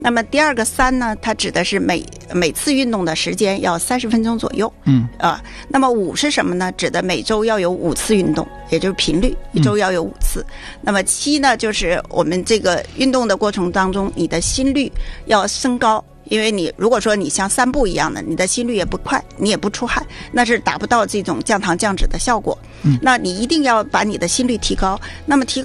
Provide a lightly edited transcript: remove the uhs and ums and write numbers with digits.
那么第二个3呢，它指的是每次运动的时间要30分钟左右。那么5是什么呢？指的每周要有5次运动，也就是频率，一周要有5次。那么7呢，就是我们这个运动的过程当中，你的心率要升高。因为你如果说你像散步一样的，你的心率也不快，你也不出汗，那是达不到这种降糖降脂的效果。那你一定要把你的心率提高。那么提高